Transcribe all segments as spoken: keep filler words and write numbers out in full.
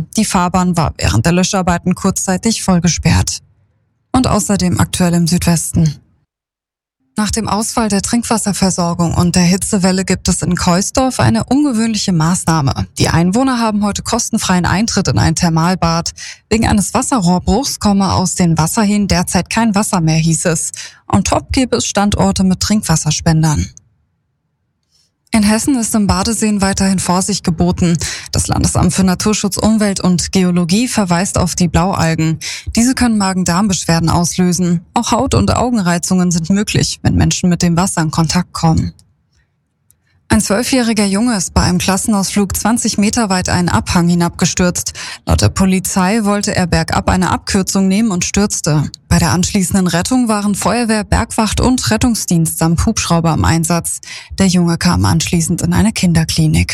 Straßen. Die Fahrbahn war während der Löscharbeiten kurzzeitig voll gesperrt. Und außerdem aktuell im Südwesten. Nach dem Ausfall der Trinkwasserversorgung und der Hitzewelle gibt es in Keusdorf eine ungewöhnliche Maßnahme. Die Einwohner haben heute kostenfreien Eintritt in ein Thermalbad. Wegen eines Wasserrohrbruchs komme aus den Wasserhähnen derzeit kein Wasser mehr, hieß es. On top gäbe es Standorte mit Trinkwasserspendern. In Hessen ist im Badeseen weiterhin Vorsicht geboten. Das Landesamt für Naturschutz, Umwelt und Geologie verweist auf die Blaualgen. Diese können Magen-Darm-Beschwerden auslösen. Auch Haut- und Augenreizungen sind möglich, wenn Menschen mit dem Wasser in Kontakt kommen. Ein zwölfjähriger Junge ist bei einem Klassenausflug zwanzig Meter weit einen Abhang hinabgestürzt. Laut der Polizei wollte er bergab eine Abkürzung nehmen und stürzte. Bei der anschließenden Rettung waren Feuerwehr, Bergwacht und Rettungsdienst samt Hubschrauber im Einsatz. Der Junge kam anschließend in eine Kinderklinik.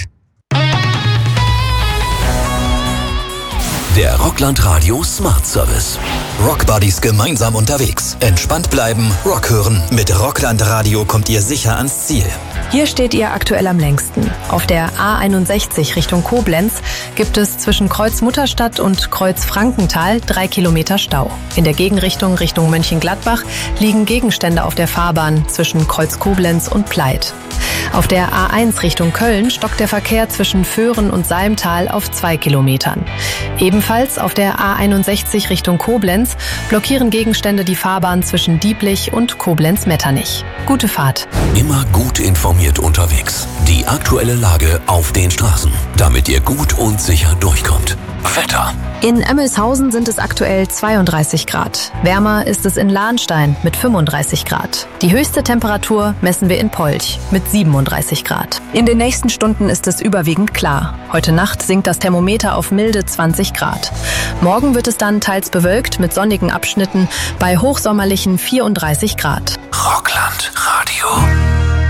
Der Rockland Radio Smart Service. Rock Buddies gemeinsam unterwegs. Entspannt bleiben, Rock hören. Mit Rockland Radio kommt ihr sicher ans Ziel. Hier steht ihr aktuell am längsten. Auf der A einundsechzig Richtung Koblenz gibt es zwischen Kreuz Mutterstadt und Kreuz Frankenthal drei Kilometer Stau. In der Gegenrichtung Richtung Mönchengladbach liegen Gegenstände auf der Fahrbahn zwischen Kreuz Koblenz und Pleit. Auf der A eins Richtung Köln stockt der Verkehr zwischen Föhren und Salmtal auf zwei Kilometern. Ebenfalls auf der A einundsechzig Richtung Koblenz blockieren Gegenstände die Fahrbahn zwischen Dieblich und Koblenz-Metternich. Gute Fahrt. Immer gut informiert unterwegs. Die aktuelle Lage auf den Straßen, damit ihr gut und sicher durchkommt. Wetter. In Emmelshausen sind es aktuell zweiunddreißig Grad. Wärmer ist es in Lahnstein mit fünfunddreißig Grad. Die höchste Temperatur messen wir in Polch mit siebenunddreißig Grad. In den nächsten Stunden ist es überwiegend klar. Heute Nacht sinkt das Thermometer auf milde zwanzig Grad. Morgen wird es dann teils bewölkt mit sonnigen Abschnitten bei hochsommerlichen vierunddreißig Grad. Rockland Radio.